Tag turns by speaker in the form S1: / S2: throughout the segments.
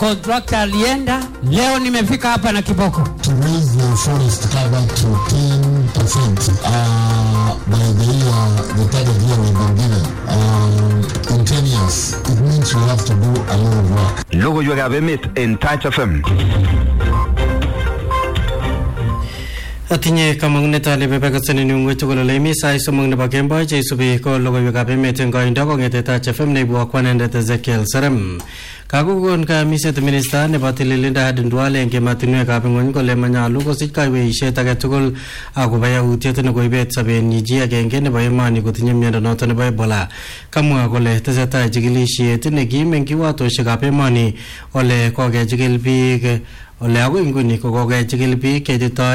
S1: contractor alienda, leo nimefika hapa na kiboko.
S2: To raise the forest cover to 10% by the year, the target year we've been given. In 10 years, it means we have to do a lot of work.
S3: Logoiwek ab emet en Touch FM.
S4: Atinye kamangunet ale bebekasene ni ungwe tugul ole mi sai somong nebo Kemboi che isubi ko logoiwek ab emet en koindo kongete Touch FM nebo kwanendet Ezekiel Serem. Kakugon kamiset minister nebo tililinda Ndwale en ematinwek ab ngwony kole manyalu kosich kaiweisiet age tugul akobo yautiet nekoibet sobenyi chi agenge nebo emoni kotinye miondo noton nebo Ebola. Kamwa kole tesetai chikilisiet nekim en kiwatoshek ab emoni ole kokechikil biik ole agoi nguni kokechikil biik cheitito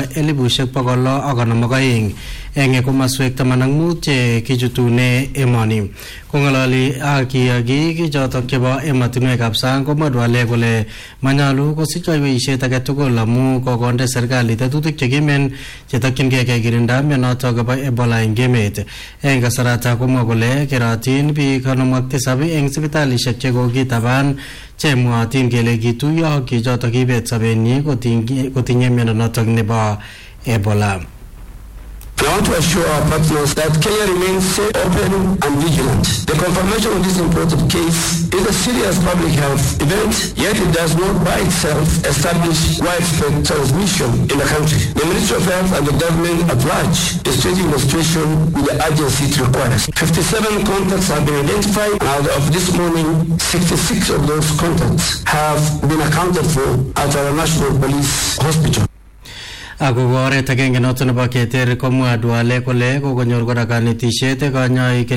S4: 652 eng komaswek 15 che kichutune emoni. Kong'ololi ak kiagik chotok chebo ematinwek ab sang komwa Ndwale kole manyalu kosich kaiweisiet age tugul amu kokonde serikali tetutik chekimen chetokyingei kekirinda mionotok bo Ebola eng emet. Eng kasarata komwa kole keratin biik 57 eng sipitalishek chekokitaban chemwotin kele kituyo ak chichotok kibet sobenyi kotinye miondo notok nebo Ebola.
S5: I want to assure our partners that Kenya remains safe, open and vigilant. The confirmation of this important case is a serious public health event, yet it does not by itself establish widespread transmission in the country. The Ministry of Health and the government at large is treating the situation with the urgency it requires. 57 contacts have been identified, and of this morning, 66 of those contacts have been accounted for at our National Police Hospital.
S4: Ako oret agenge noton nebo keter komwa Ndwale kole kokonyor kora kanetisiet kanyoik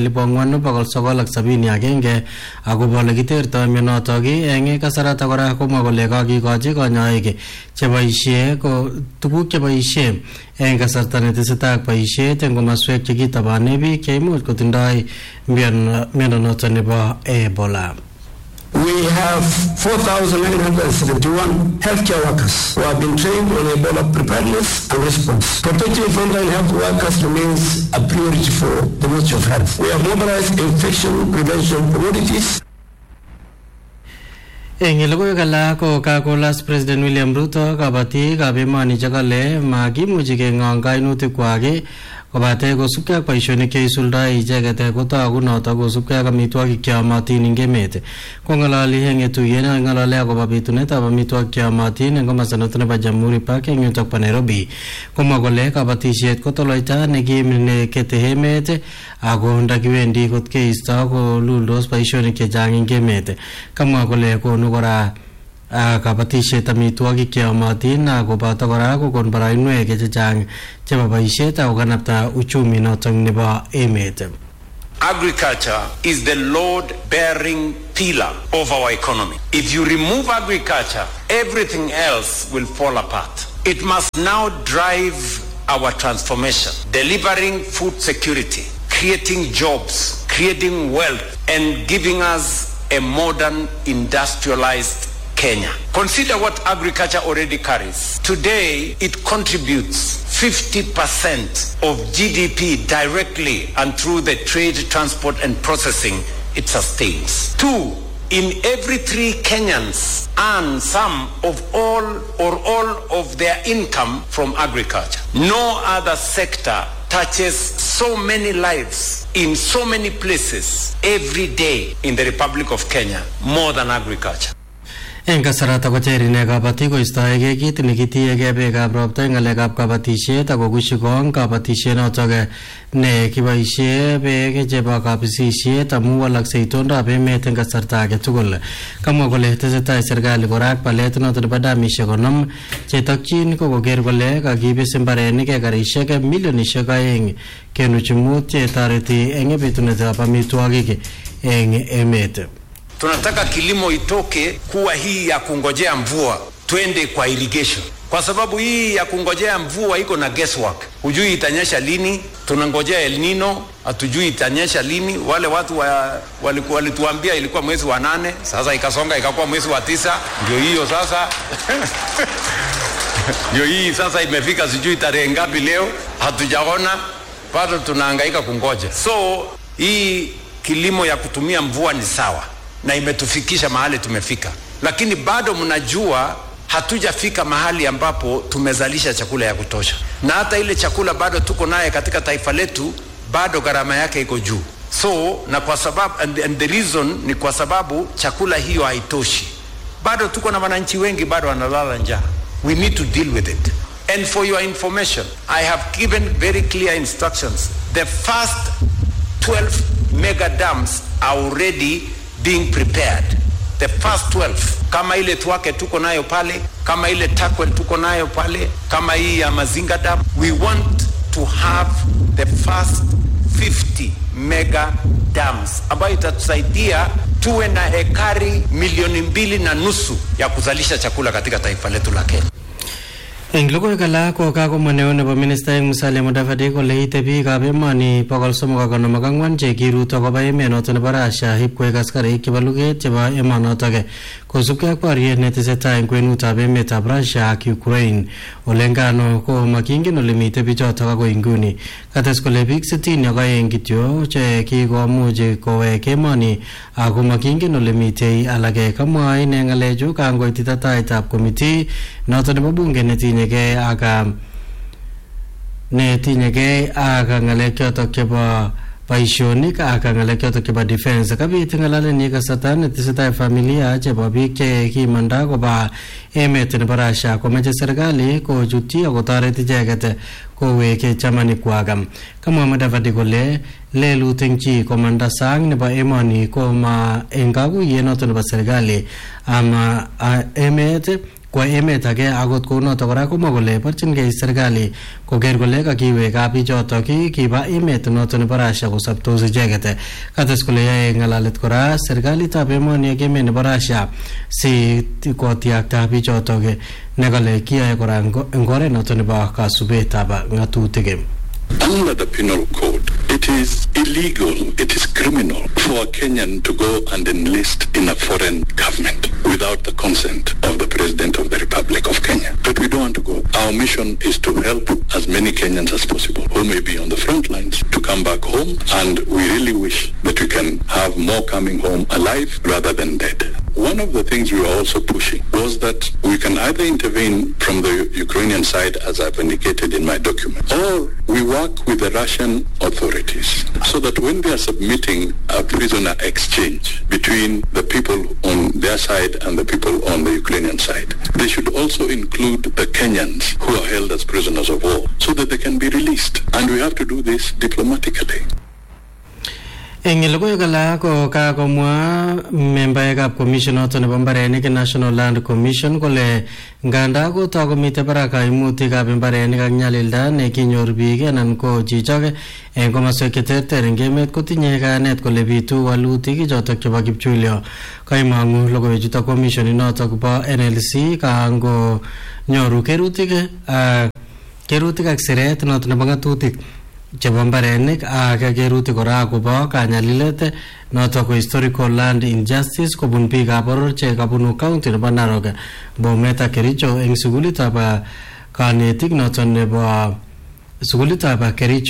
S4: 4,971 akobo ole kitertoi mionotok eng kasarata kora komwa kole kakikochi kanyoik cheboisie ko tuguk cheboisie eng kasarta netesetai ak boisiet eng komaswek chekitabane biik cheimuch kotindoi miondo noton nebo Ebola.
S5: We have 4,971 healthcare workers who have been trained on Ebola preparedness and response. Protecting frontline health workers remains a priority for the Ministry of Health. We have mobilized infection prevention communities.
S4: Eng logoiwek alak ko kakolas President William Ruto kabatik ab emoni chekale makimuchi keng'ong kainutikwak kobate kosubkei ak boisionik cheisuldae icheket kotogu notok kosubkei ak amitwogik cheyomotin eng emet. Kong'ololi eng tuyet neng'olole akobo bitunetab amitwogik cheyomotin eng komosta noto nebo Jamhuri Park eng yutok bo Nairobi, komwa kole kabatisiet ko toloita nekim nekete emet ako ndakiwendi kot keisto koluldos boisionik chechang eng emet. Kamwa kole konu kora kabatisiet amitwogik cheyomotin akoboto kora kokon barainwek chechang chebo boisiet ako kanapta uchumi notok nebo emet.
S6: Agriculture is the load-bearing pillar of our economy. If you remove agriculture, everything else will fall apart. It must now drive our transformation, delivering food security, creating jobs, creating wealth, and giving us a modern industrialized Kenya. Consider what agriculture already carries. Today, it contributes 50% of GDP directly and through the trade, transport, and processing it sustains. 2 in every 3 Kenyans earn some of all or all of their income from agriculture. No other sector touches so many lives in so many places every day in the Republic of Kenya more than agriculture.
S4: Eng kasarata kocherine kabatik koistoegei kit nekitiegei beekab ropta eng ng'alekab kabatisiet ako kushikong kabatisiet notok ne kiboisie beek chebo kabisisiet amu walaksei itondab emet eng kasarta age tugul. Kamwa kole tesetai serikali kora ak palet notok nebo damisiek 50 chetokyin ko koker kole kakibis mbarenik ekarisiek milionisiek 2.5 chetoreti eng bitunetab amitwogik eng emet.
S6: Tunataka kilimo itoke kuwa hii ya kungojea mvua twende kwa irrigation, kwa sababu hii ya kungojea mvua iko na guesswork. Hujui itanyesha lini, tunangojea El Nino, hatujui itanyesha lini. Wale watu walituambia ilikuwa mwezi wa 8, sasa ikasonga ikakuwa mwezi wa 9, ndio hiyo sasa. Ndio hii sasa imefika sijui tarehe ngapi leo, hatujaona, bado tunahangaika kungoja. So hii kilimo ya kutumia mvua ni sawa na imetufikisha mahali tumefika. lakini bado mnajua hatujafika mahali ambapo tumezalisha chakula ya kutosha, na hata ile chakula bado tuko naye katika taifa letu, bado gharama yake iko juu. So na kwa sababu and the reason ni kwa sababu chakula hiyo haitoshi, bado tuko na wananchi wengi bado wanalala njaa. We need to deal with it. And for your information, I have given very clear instructions. The first 12 mega dams are already being prepared. The first 12, kama ile Twake tuko nayo pale, kama ile Takwel tuko nayo pale, kama hii ya Mazinga Dam, we want to have the first 50 mega dams ambayo itatusaidia tuwe na ekari 2.5 ya kuzalisha chakula katika taifa letu la Kenya.
S4: Englogo kala ko ka ko moneo nebo Minister Musalia Mudavadi ko leite bi ka be mani pagol somo ka no magangwan je giru to ko ba eme no to nebo Russia hip ko gaskare kibaluge cheba emano tage ko supke ko ari ne te seta en kwenu ta be meta Russia ki Ukraine olengano ko makingi no limite bi jota ka ko inguni kates ko le big city ne ga engityo che ki ko muje ko we ke mani a ko makingi no limite alage kamwa ine ngale ju ka ngo itata itap committee no to nebo bunge ne tinye ke aga ngale kyoto keba paishonik aga ngale kyoto keba defense kabit ngalale ni kasatan tisata familia chebo biik che kimanda ko ba emet nebo Russia ko meche serikali ko juti ako tareti icheket ko weke chamani kwagam kama Mudavadi kole lelutengchi komanda sang nebo emoni ko ma engagu yenoto nebo serikali ama emet kwa emet age agot ko noto kora ko magole porchingei serikali koker kole kakiwe kabichoto kiba emet noto nebo Russia ko saptos icheket kates kole yae ngalalet kora serikalitab emoni age emet nebo Russia si kotiakta bichoto ke nekale kiyae kora ngore noto nebo kasubetab ngatutik.
S7: Under the penal code, it is illegal, it is criminal for a Kenyan to go and enlist in a foreign government without the consent of the President of the Republic of Kenya. But we don't want to go. Our mission is to help as many Kenyans as possible who may be on the front lines to come back home, and we really wish that we can have more coming home alive rather than dead. One of the things we were also pushing was that we can either intervene from the Ukrainian side, as I've indicated in my document, or we work with the Russian authorities so that when they are submitting a prisoner exchange between the people on their side and the people on the Ukrainian side, they should also include the Kenyans who are held as prisoners of war so that they can be released. And we have to do this diplomatically.
S4: Engilgo kala ko ka komwa member of commission oto nebo mbarenik National Land Commission kole nganda ko to komite baraka imutik ab mbarenik ak nyalilda ne kinyor biik anan ko chichok en komaswek cheterter en emet kotinye kanet kole bitu walutik chotok chebo kipchulyo kaimangu logoiwechuto commission inotok bo NLC kango nyoru kerutik ak siret noto nebo ngatutik chebo mbarenik ak kerutik kora akobo kanyalilet noto ko historical land injustice kobun biikab boror che kabunu county nebo Narok Bomet ak Kericho eng sukulitab kanetik noto nebo sukulitab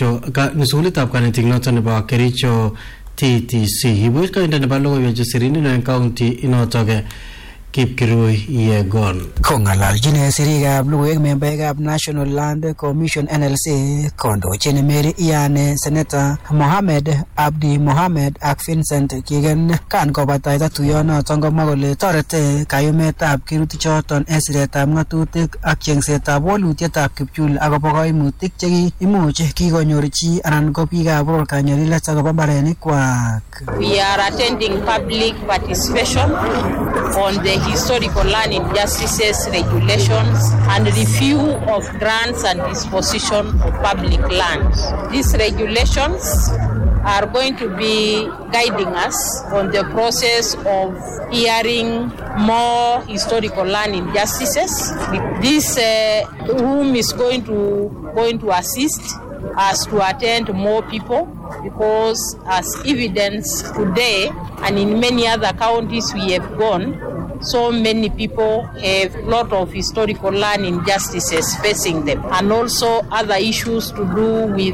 S4: kanetik noto nebo Kericho TTC ibuch kainda nebo logoiwechu sirini eng county inotok Kipkirui Yegon.
S8: Kongalalchine sirikab logoiwek membaekab National Land Commission NLC kondochin Mary Iyane Senator Mohamed Abdi Mohamed ak Vincent Kigen kan kobataita tuyonoton komwa kole torete kayumetab kirutichoton en siretab ngatutik ak chengsetab walutietab kipchul akobo kaimutik chekiimuch kikonyor chi anan ko biikab boror kanyalilet akobo mbarenikwak.
S9: We are attending public participation on the historical land injustices regulations and review of grants and disposition of public lands. These regulations are going to be guiding us on the process of hearing more historical land injustices. This room is going to assist us to attend more people, because as evidence today and in many other counties we have gone, so many people have a lot of historical land injustices facing them, and also other issues to do with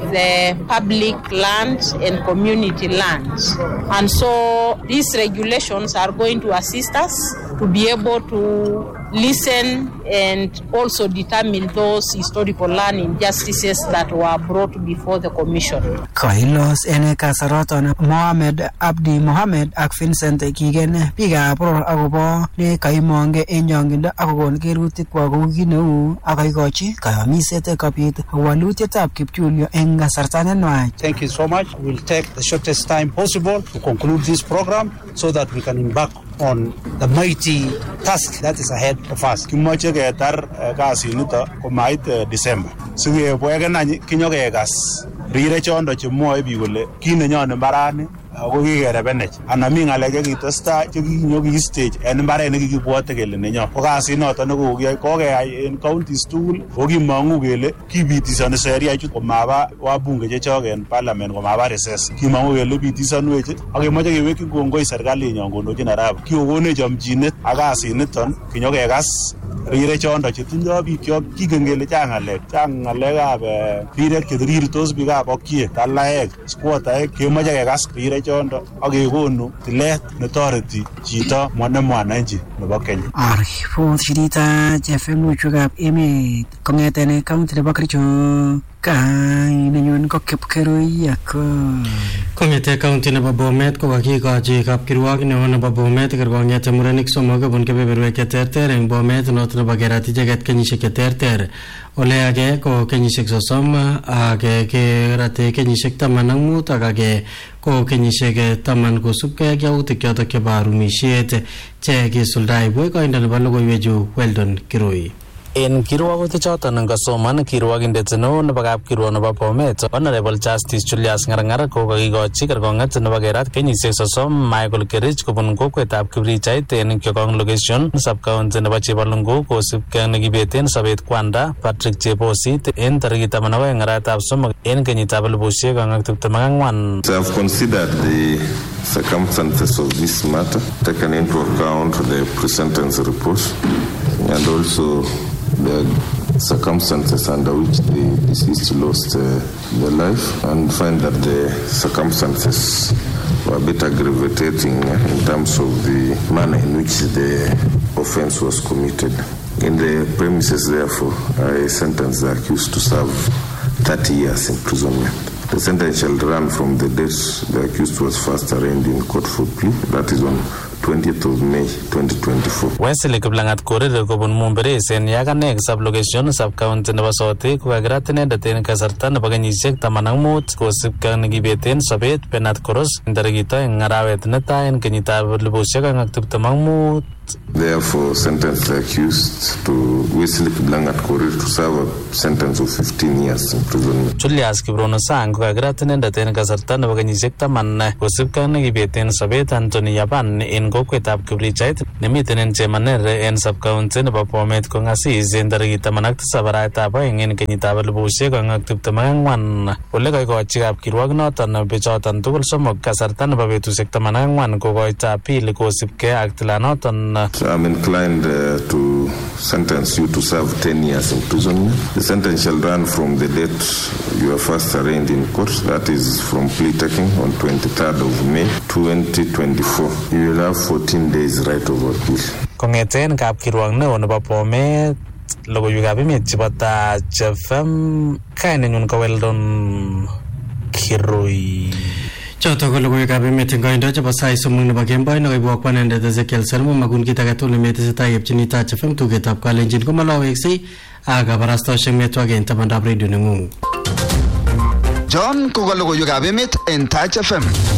S9: public lands and community lands. And so these regulations are going to assist us to be able to listen and also determine those historical land injustices that were brought before the commission.
S8: Kailos ene kasaroton Mohamed Abdi Mohamed ak Vincent Kigen biga pro agobo ne kaimonge enyongindo akokon kerutik kwa kokineu akaikochi kayamiset kapit walutietab kipchulyo eng kasarta nenwach.
S10: Thank you so much. We'll take the shortest time possible to conclude this program so that we can embark on the mighty task that is ahead of us.
S11: Kimoche ketar kasi nito komait December. Sikebweke nany kinyokekas rire chondo chemwoe biik kole kit nenyone mbarani ako kikerebenech anan mi ng'alek chekitestai chekinyokistage en mbaret nekikibwote kele nenyon. Ko kasit noton kokeyai en counties tugul kokimong'u kele kipitisoni sheria chut komaba wabunge chechok en parliament komaba recess. Kimong'u kele pitisonwech ak kemoche kewekyi kongoi serikalinyon kondochin arap. Kikokonech chomchinet ak kasit niton kinyokekas rire chondo chetindoi bikyok kingen kele chang ng'alekab rirek chetirirtos biikab okiek, talaek, squattaek kemoche kekas rire chondo ak kekonu tilet netoreti chito mwananchi nebo Kenya.
S8: Arifut shirita chefunguchukab emet kong'eten county nebo Kericho kainenyon ko Kipkerui ako
S4: kong'ete county nebo Bomet ko kakikochi kapkirwok neo nebo Bomet kerkong'ete murenik somok kobun kebeberwek cheterter eng Bomet noto nebo kerat icheket kenyisiek cheterter. Ole age ko kenyisiek 30 age kerate kenyisiek 15 ak age ko kenyisiek 10 kosubkei ak yautik chotok chebo rumisiet che kisuldae koindo nebo logoiwechu Weldon Kirui.
S12: En kirwagutik choton ngosoman kirwagindet neo nebo kapkirwok nebo Bomet Honorable Justice Julius Ngarngar ko kakikochi kerkong'et nebo kerat kenyisiek 30 Michael Kerich kobun kokwetab Kibrichait en Kyokong location sub-county nebo Chebalungu kosubkei ak nekibeten sobet kwanda Patrick Chebosit en tarikit 12 arawetab 3 en kenyitab 2024.
S13: I have considered the circumstances of this matter, taken into account the pre-sentence report and also the circumstances under which the deceased lost their life, and find that the circumstances were a bit aggravating in terms of the manner in which the offense was committed. In the premises, therefore, I sentence the accused to serve 30 years imprisonment. The sentence shall run from the date the accused was first arraigned in court for plea, that is on 20th of May 2024.
S12: Wesley Kiplangat Korir kobun Mumberes en Yakanek sub-location sub-county nebo Sotik kokakirat inendet en kasarta nebo kenyisiek 15 kosubkei ak nekibeten sobet Bernard Koros en tarikit 2 arawet netai en kenyitab 2025.
S13: Therefore, sentence the accused to Wesley Kiplangat Korir to serve a sentence of 15 years imprisonment.
S12: Julius Kibrono Sang kokakirat inendet en kasarta nebo kenyisiek 10 kosubkei ak nekibeten sobet Anthony Yaban en kokwetab Kibrichait nemiten en Chemaner en sub-county nebo Bomet kong'asis en tarikit 17 arawetab 2 en kenyitab 2024. Ole kakikochi kapkirwok noton bichoton tugul somok kasarta nebo betusiek 14 kokoito appeal kosubkei ak tilanoton.
S13: So I'm inclined to sentence you to serve 10 years imprisonment. The sentence shall run from the date you are first arraigned in court, that is from plea taking on 23rd of May 2024. You will have 14 days right of appeal.
S12: Kong'eten kapkirwok neo nebo Bomet logoiwekab emet chebo Touch FM kainenyun ko Weldon Kirui.
S4: Choto ko logoiwekab emet eng koindo chebo sait somok nebo kemboi nekaibwok kwanendet Ezekiel Sermo makun kit age tugul netesetai yepchini Touch FM tugetab kalenjin komaloweksei ak kabarastoshek metwak en tabandab radio neng'ung.
S3: John ko logoiwekab emet en Touch FM.